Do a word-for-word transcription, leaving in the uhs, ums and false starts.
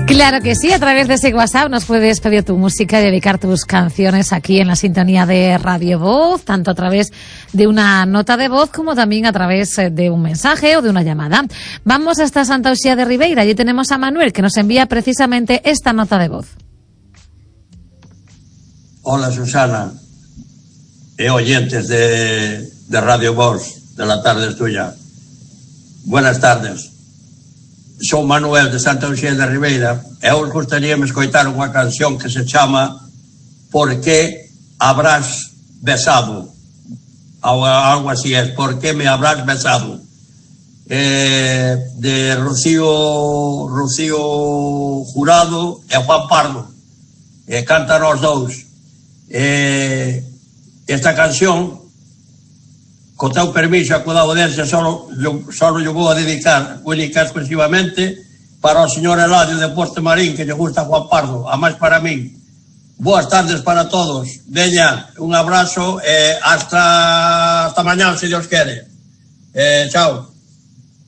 Claro que sí, a través de ese WhatsApp nos puedes pedir tu música y dedicar tus canciones aquí en la sintonía de Radio Voz, tanto a través de una nota de voz como también a través de un mensaje o de una llamada. Vamos hasta Santa Uxía de Ribeira, allí tenemos a Manuel que nos envía precisamente esta nota de voz. Hola Susana e oyentes de, de Radio Voz, de la tarde tuya. Buenas tardes. Sou Manuel de Santa Uxía de Ribeira e eu gostaria de escoitar unha canción que se chama Por que habrás besado, ou algo así es, Por que me habrás besado, eh, de Rocío Rocío Jurado e Juan Pardo, e cantan os dous. Eh, esta canción, co teu permiso e co da audiencia, solo, solo yo vou a dedicar única exclusivamente para o señor Eladio de Porte Marín, que lle gusta Juan Pardo, a máis para min. Boas tardes para todos. Veña, un abrazo e hasta, hasta mañán, se Dios quere. Eh, chao.